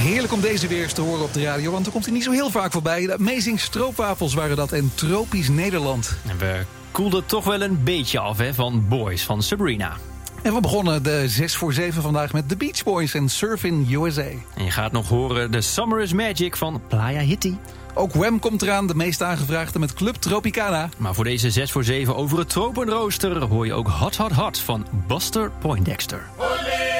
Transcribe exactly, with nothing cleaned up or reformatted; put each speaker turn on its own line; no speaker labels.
Heerlijk om deze weer eens te horen op de radio, want er komt hij niet zo heel vaak voorbij. De Amazing Stroopwafels waren dat en Tropisch Nederland.
En we koelden toch wel een beetje af hè, van Boys van Sabrina.
En we begonnen de zes voor zeven vandaag met The Beach Boys en Surfin' U S A.
En je gaat nog horen The Summer is Magic van Playa Hitty.
Ook Wham komt eraan, de meest aangevraagde met Club Tropicana.
Maar voor deze zes voor zeven over het tropenrooster hoor je ook Hot Hot Hot van Buster Poindexter.
Olé!